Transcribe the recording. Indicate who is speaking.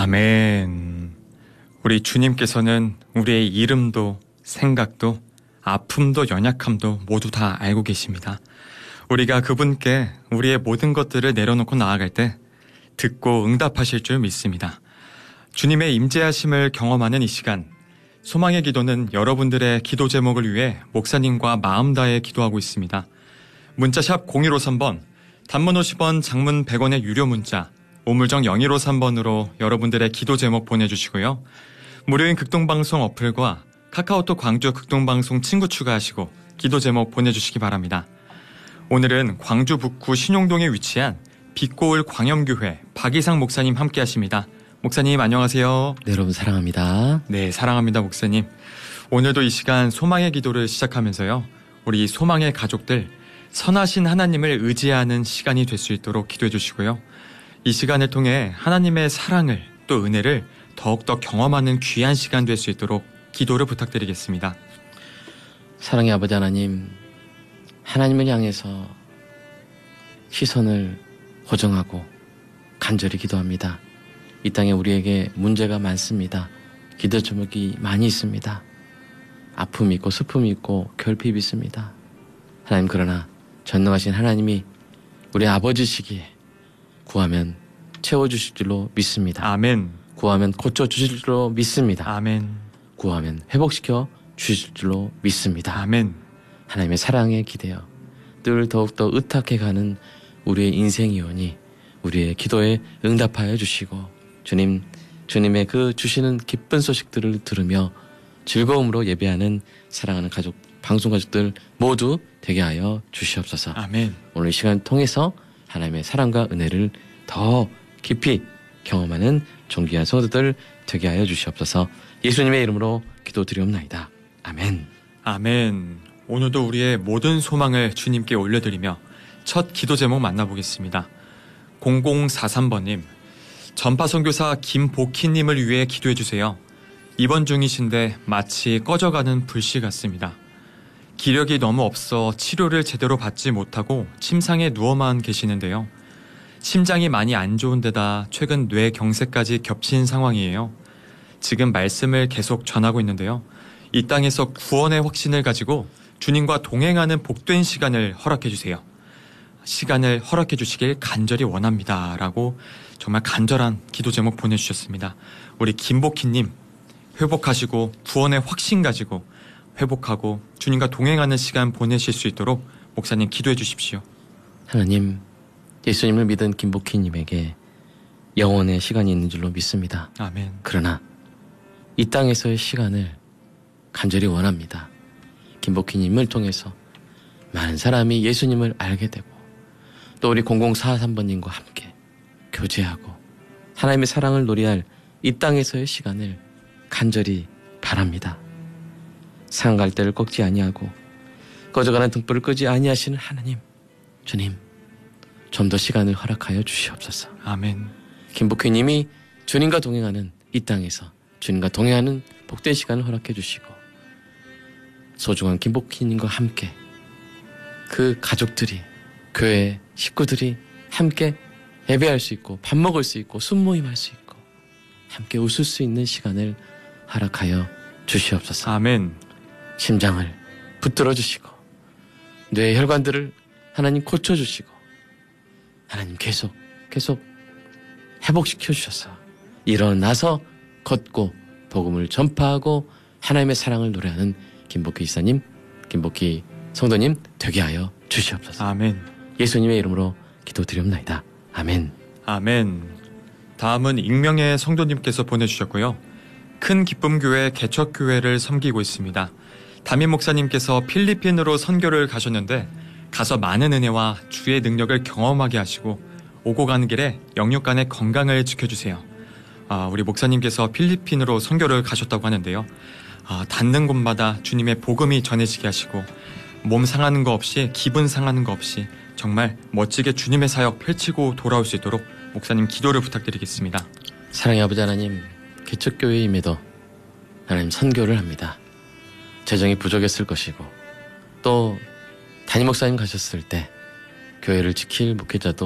Speaker 1: 아멘. 우리 주님께서는 우리의 이름도 생각도 아픔도 연약함도 모두 다 알고 계십니다. 우리가 그분께 우리의 모든 것들을 내려놓고 나아갈 때 듣고 응답하실 줄 믿습니다. 주님의 임재하심을 경험하는 이 시간, 소망의 기도는 여러분들의 기도 제목을 위해 목사님과 마음 다해 기도하고 있습니다. 문자샵 0153번, 단문 50원, 장문 100원의 유료 문자, 우물정 0153번으로 여러분들의 기도 제목 보내주시고요. 무료인 극동방송 어플과 카카오톡 광주 극동방송 친구 추가하시고 기도 제목 보내주시기 바랍니다. 오늘은 광주 북구 신용동에 위치한 빛고을 광염교회 박이상 목사님 함께 하십니다. 목사님 안녕하세요.
Speaker 2: 네, 여러분 사랑합니다.
Speaker 1: 네, 사랑합니다 목사님. 오늘도 이 시간 소망의 기도를 시작하면서요, 우리 소망의 가족들 선하신 하나님을 의지하는 시간이 될 수 있도록 기도해 주시고요. 이 시간을 통해 하나님의 사랑을 또 은혜를 더욱더 경험하는 귀한 시간 될 수 있도록 기도를 부탁드리겠습니다.
Speaker 2: 사랑의 아버지 하나님, 하나님을 향해서 시선을 고정하고 간절히 기도합니다. 이 땅에 우리에게 문제가 많습니다. 기도 제목이 많이 있습니다. 아픔이 있고 슬픔이 있고 결핍이 있습니다. 하나님, 그러나 전능하신 하나님이 우리 아버지시기에 구하면 채워주실 줄로 믿습니다.
Speaker 1: 아멘.
Speaker 2: 구하면 고쳐주실 줄로 믿습니다.
Speaker 1: 아멘.
Speaker 2: 구하면 회복시켜 주실 줄로 믿습니다.
Speaker 1: 아멘.
Speaker 2: 하나님의 사랑에 기대어 늘 더욱더 의탁해가는 우리의 인생이오니 우리의 기도에 응답하여 주시고 주님의 그 주시는 기쁜 소식들을 들으며 즐거움으로 예배하는 사랑하는 가족, 방송 가족들 모두 되게 하여 주시옵소서.
Speaker 1: 아멘.
Speaker 2: 오늘 이 시간을 통해서 하나님의 사랑과 은혜를 더 깊이 경험하는 존귀한 성도들 되게 하여 주시옵소서. 예수님의 이름으로 기도드리옵나이다. 아멘.
Speaker 1: 아멘. 오늘도 우리의 모든 소망을 주님께 올려드리며 첫 기도 제목 만나보겠습니다. 0043번님, 전파선교사 김복희님을 위해 기도해 주세요. 입원 중이신데 마치 꺼져가는 불씨 같습니다. 기력이 너무 없어 치료를 제대로 받지 못하고 침상에 누워만 계시는데요. 심장이 많이 안 좋은 데다 최근 뇌경색까지 겹친 상황이에요. 지금 말씀을 계속 전하고 있는데요. 이 땅에서 구원의 확신을 가지고 주님과 동행하는 복된 시간을 허락해 주세요. 시간을 허락해 주시길 간절히 원합니다. 라고 정말 간절한 기도 제목 보내주셨습니다. 우리 김복희님, 회복하시고 구원의 확신 가지고 회복하고 주님과 동행하는 시간 보내실 수 있도록 목사님 기도해 주십시오.
Speaker 2: 하나님, 예수님을 믿은 김복희님에게 영원의 시간이 있는 줄로 믿습니다.
Speaker 1: 아멘.
Speaker 2: 그러나 이 땅에서의 시간을 간절히 원합니다. 김복희님을 통해서 많은 사람이 예수님을 알게 되고 또 우리 0043번님과 함께 교제하고 하나님의 사랑을 노래할 이 땅에서의 시간을 간절히 바랍니다. 상한 갈대를 꺾지 아니하고 꺼져가는 등불을 끄지 아니하시는 하나님, 주님, 좀 더 시간을 허락하여 주시옵소서.
Speaker 1: 아멘.
Speaker 2: 김복희님이 주님과 동행하는 이 땅에서 주님과 동행하는 복된 시간을 허락해 주시고 소중한 김복희님과 함께 그 가족들이, 교회 식구들이 함께 예배할 수 있고 밥 먹을 수 있고 순모임할 수 있고 함께 웃을 수 있는 시간을 허락하여 주시옵소서.
Speaker 1: 아멘.
Speaker 2: 심장을 붙들어 주시고 뇌 혈관들을 하나님 고쳐주시고 하나님 계속 회복시켜 주셔서 일어나서 걷고 복음을 전파하고 하나님의 사랑을 노래하는 김복희 이사님, 김복희 성도님 되게 하여 주시옵소서.
Speaker 1: 아멘.
Speaker 2: 예수님의 이름으로 기도드리옵나이다. 아멘.
Speaker 1: 아멘. 다음은 익명의 성도님께서 보내주셨고요. 큰 기쁨교회 개척교회를 섬기고 있습니다. 담임 목사님께서 필리핀으로 선교를 가셨는데 가서 많은 은혜와 주의 능력을 경험하게 하시고 오고 가는 길에 영육간의 건강을 지켜주세요. 우리 목사님께서 필리핀으로 선교를 가셨다고 하는데요. 닿는 곳마다 주님의 복음이 전해지게 하시고 몸 상하는 거 없이 기분 상하는 거 없이 정말 멋지게 주님의 사역 펼치고 돌아올 수 있도록 목사님 기도를 부탁드리겠습니다.
Speaker 2: 사랑의 아버지 하나님, 개척교회임에도 하나님 선교를 합니다. 재정이 부족했을 것이고 또 담임 목사님 가셨을 때 교회를 지킬 목회자도